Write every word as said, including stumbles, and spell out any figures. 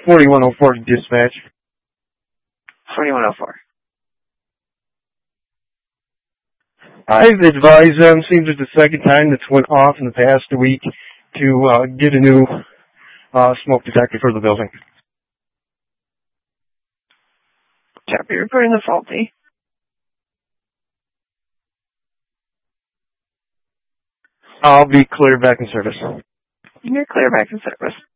forty-one oh four dispatch. forty-one oh four. I've advised them, seems it's the second time that's went off in the past week, to uh, get a new uh, smoke detector for the building. Copy, reporting the faulty. I'll be clear back in service. You're clear back in service.